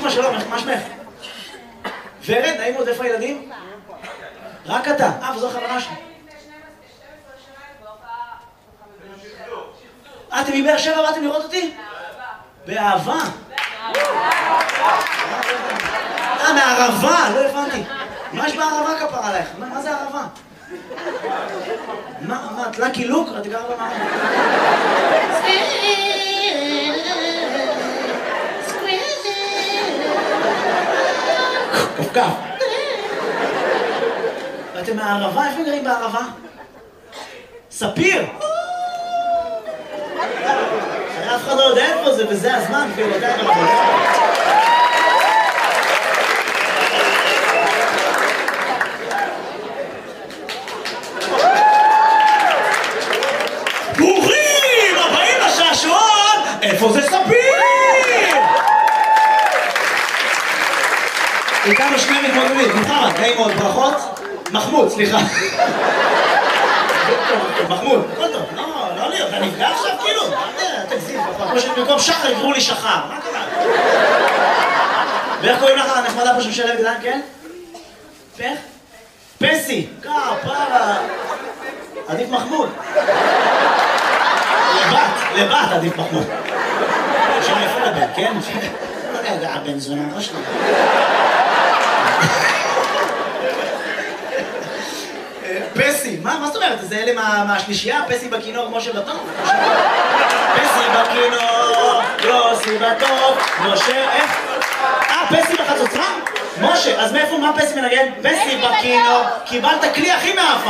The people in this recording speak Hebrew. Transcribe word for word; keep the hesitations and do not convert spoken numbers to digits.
אמא שלום, מה שמך? ורד, נעים עוד, איפה הילדים? רק אתה. אה, וזו חברה שלי. אה, אתם מבאר שבע באתם לראות אותי? באהבה. אה, מהערבה, לא הבנתי. מה יש בערבה כפר עלייך? מה זה ערבה? מה, מה, את לקי לוק? את גרה במערבה. כפכף. ואתם מהערבה? איפה גרים בערבה? ספיר! אף אחד לא יודע איפה זה, וזה הזמן, כאילו, אתה יודע מה. ברוכים הבאים לשעשועון! איפה זה ספיר? איתנו שני מתמודדים, מוחמד, נעים מאוד, ברכות. מחמוד, סליחה. מחמוד, הכל טוב, לא, לא להיות, אתה נפגע עכשיו כאילו? תגזים, במקום שחר יקראו לי שחר, מה קרה? ואיך קוראים לך הנחמדה פה שמשלב גדל, כן? פך? פסי, כפרה. עדיף מחמוד. לבת, לבת עדיף מחמוד. שם יפה לבן, כן? לא יודע, הבן זונה לא שלי. פסי, מה, מה זאת אומרת? זה אלה מהשלישייה? פסי בכינור, משה בטוב? פסי בכינור, יוסי בטוב, משה, איך? אה, פסי בחצוצרה? משה, אז מאיפה, מה פסי מנגן? פסי בכינור, קיבלת כלי הכי מאף